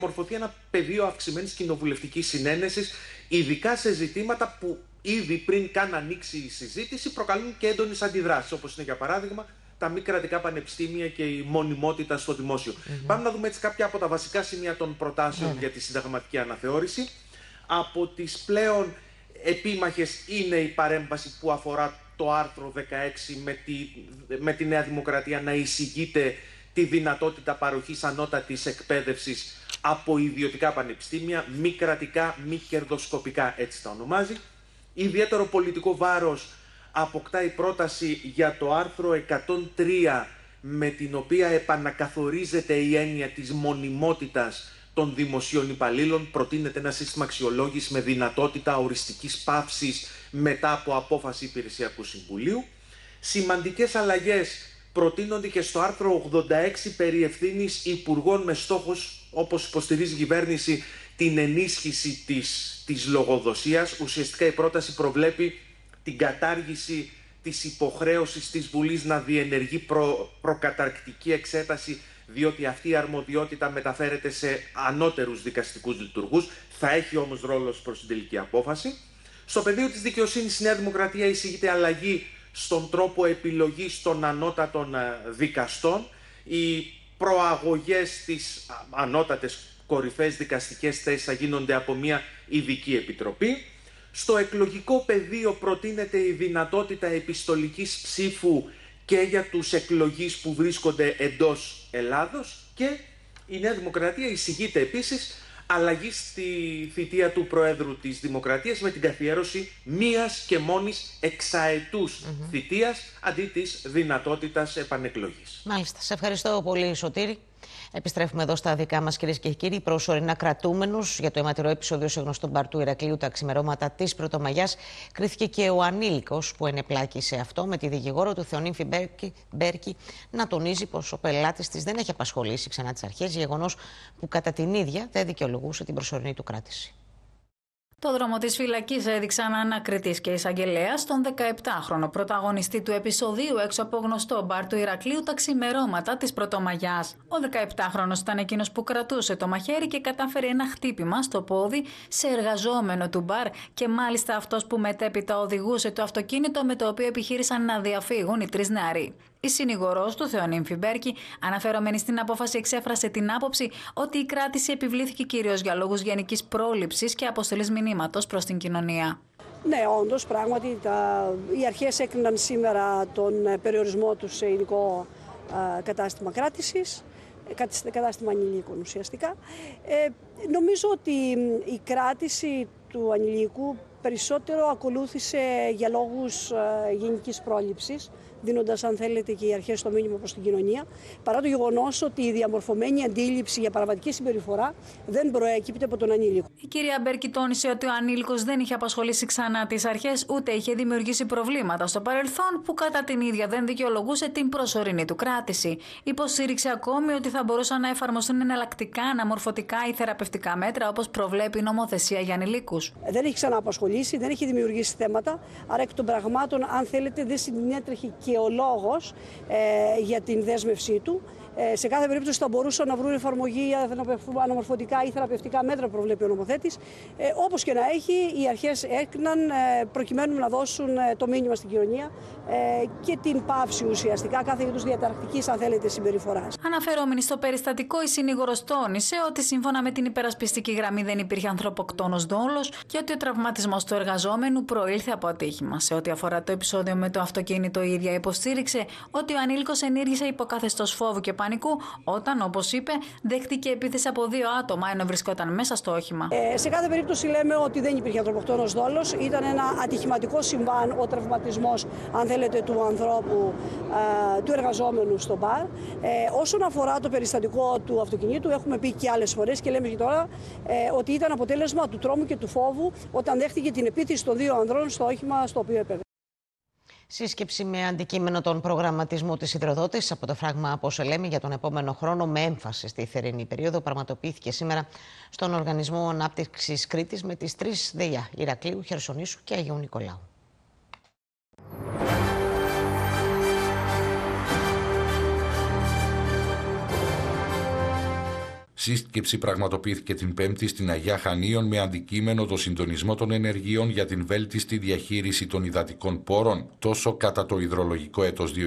μορφωθεί ένα πεδίο αυξημένης κοινοβουλευτικής συνένεσης, ειδικά σε ζητήματα που ήδη πριν καν ανοίξει η συζήτηση προκαλούν και έντονες αντιδράσεις, όπως είναι για παράδειγμα τα μη κρατικά πανεπιστήμια και η μονιμότητα στο δημόσιο. Πάμε να δούμε έτσι κάποια από τα βασικά σημεία των προτάσεων για τη συνταγματική αναθεώρηση. Από τις πλέον επίμαχες είναι η παρέμβαση που αφορά το άρθρο 16 με τη Νέα Δημοκρατία να εισηγείται τη δυνατότητα παροχής ανώτατης εκπαίδευσης από ιδιωτικά πανεπιστήμια, μη κρατικά, μη κερδοσκοπικά, έτσι τα ονομάζει. Ιδιαίτερο πολιτικό βάρος αποκτά η πρόταση για το άρθρο 103, με την οποία επανακαθορίζεται η έννοια της μονιμότητας των δημοσίων υπαλλήλων. Προτείνεται ένα σύστημα αξιολόγησης με δυνατότητα οριστικής παύσης μετά από απόφαση Υπηρεσιακού Συμβουλίου. Σημαντικές αλλαγές προτείνονται και στο άρθρο 86 περί ευθύνης υπουργών, με στόχος, όπως υποστηρίζει η κυβέρνηση, την ενίσχυση της λογοδοσίας. Ουσιαστικά η πρόταση προβλέπει την κατάργηση της υποχρέωσης της Βουλής να διενεργεί προκαταρκτική εξέταση, διότι αυτή η αρμοδιότητα μεταφέρεται σε ανώτερους δικαστικούς λειτουργούς. Θα έχει όμως ρόλο προς την τελική απόφαση. Στο πεδίο της δικαιοσύνης, η Νέα Δημοκρατία εισηγείται αλλαγή στον τρόπο επιλογής των ανώτατων δικαστών. Οι προαγωγές στις ανώτατες κορυφαίες δικαστικές θέσεις θα γίνονται από μια ειδική επιτροπή. Στο εκλογικό πεδίο προτείνεται η δυνατότητα επιστολικής ψήφου και για τους εκλογείς που βρίσκονται εντός Ελλάδος, και η Νέα Δημοκρατία εισηγείται επίσης αλλαγή στη θητεία του Προέδρου της Δημοκρατίας με την καθιέρωση μίας και μόνης εξαετούς θητείας αντί της δυνατότητας επανεκλογής. Μάλιστα. Σε ευχαριστώ πολύ, Σωτήρη. Επιστρέφουμε εδώ στα δικά μας, κυρίες και κύριοι. Προσωρινά κρατούμενους για το αιματηρό επεισόδιο σε γνωστό μπαρ του Ηρακλείου τα ξημερώματα της Πρωτομαγιάς κρίθηκε και ο ανήλικος που ενεπλάκη σε αυτό, με τη δικηγόρο του Θεονύμφη Μπέρκη να τονίζει πως ο πελάτης της δεν έχει απασχολήσει ξανά τις αρχές, γεγονός που κατά την ίδια δεν δικαιολογούσε την προσωρινή του κράτηση. Το δρόμο της φυλακής έδειξαν ανακριτής και εισαγγελέας τον 17χρονο πρωταγωνιστή του επεισοδίου έξω από γνωστό μπαρ του Ηρακλείου τα ξημερώματα της Πρωτομαγιάς. Ο 17χρονος ήταν εκείνος που κρατούσε το μαχαίρι και κατάφερε ένα χτύπημα στο πόδι σε εργαζόμενο του μπαρ, και μάλιστα αυτός που μετέπειτα οδηγούσε το αυτοκίνητο με το οποίο επιχείρησαν να διαφύγουν οι τρεις νεαροί. Η συνηγορός του, Θεονύμφη Μπέρκη, αναφερόμενη στην απόφαση, εξέφρασε την άποψη ότι η κράτηση επιβλήθηκε κυρίως για λόγους γενικής πρόληψης και αποστολής μηνύματος προς την κοινωνία. Ναι, όντως, πράγματι, οι αρχές έκριναν σήμερα τον περιορισμό του σε ειδικό κατάστημα κράτησης, κατάστημα ανηλίκων ουσιαστικά. Νομίζω ότι η κράτηση του ανηλίκου περισσότερο ακολούθησε για λόγους γενικής πρόληψης, δίνοντας, αν θέλετε, και οι αρχές το μήνυμα προς την κοινωνία, παρά το γεγονός ότι η διαμορφωμένη αντίληψη για παραβατική συμπεριφορά δεν προέκυπτε από τον ανήλικο. Η κυρία Μπέρκη τόνισε ότι ο ανήλικος δεν είχε απασχολήσει ξανά τις αρχές, ούτε είχε δημιουργήσει προβλήματα στο παρελθόν που κατά την ίδια δεν δικαιολογούσε την προσωρινή του κράτηση. Υποστήριξε ακόμη ότι θα μπορούσαν να εφαρμοστούν εναλλακτικά, αναμορφωτικά ή θεραπευτικά μέτρα, όπως προβλέπει η νομοθεσία για ανηλίκους. Δεν έχει ξανααπασχολήσει, δεν έχει δημιουργήσει θέματα, άρα εκ των πραγμάτων, αν θέλετε, δεν συνέτρεχε και ο λόγος για την δέσμευσή του. Σε κάθε περίπτωση θα μπορούσαν να βρουν εφαρμογή αναμορφωτικά ή θεραπευτικά μέτρα που προβλέπει ο νομοθέτης. Όπως και να έχει, οι αρχές έκριναν προκειμένου να δώσουν το μήνυμα στην κοινωνία και την πάυση ουσιαστικά κάθε είδους διαταρακτικής, αν θέλετε, συμπεριφοράς. Αναφερόμενη στο περιστατικό, η συνήγορος τόνισε ότι σύμφωνα με την υπερασπιστική γραμμή δεν υπήρχε ανθρωποκτόνος δόλος και ότι ο τραυματισμός του εργαζόμενου προήλθε από ατύχημα. Σε ό,τι αφορά το επεισόδιο με το αυτοκίνητο, η ίδια υποστήριξε ότι ο ανήλικος ενήργησε υπό καθεστώς φόβου και πανικού όταν, όπως είπε, δέχτηκε επίθεση από 2 άτομα ενώ βρισκόταν μέσα στο όχημα. Σε κάθε περίπτωση λέμε ότι δεν υπήρχε ανθρωποκτόνος δόλος. Ήταν ένα ατυχηματικό συμβάν ο τραυματισμός, αν θέλετε, του ανθρώπου, του εργαζόμενου στο μπαρ. Όσον αφορά το περιστατικό του αυτοκινήτου, έχουμε πει και άλλες φορές και λέμε και τώρα ότι ήταν αποτέλεσμα του τρόμου και του φόβου όταν δέχτηκε την επίθεση των 2 ανδρών στο όχημα στο οποίο έπαιρνε. Σύσκεψη με αντικείμενο τον προγραμματισμό της υδροδότησης από το φράγμα Ποσελέμη για τον επόμενο χρόνο, με έμφαση στη θερινή περίοδο, πραγματοποιήθηκε σήμερα στον Οργανισμό Ανάπτυξης Κρήτης με τις 3 ΔΕΙΑ: Ηρακλείου, Χερσονήσου και Αγίου Νικολάου. Σύσκεψη πραγματοποιήθηκε την Πέμπτη στην Αγιά Χανίων με αντικείμενο το συντονισμό των ενεργειών για την βέλτιστη διαχείριση των υδατικών πόρων, τόσο κατά το υδρολογικό έτος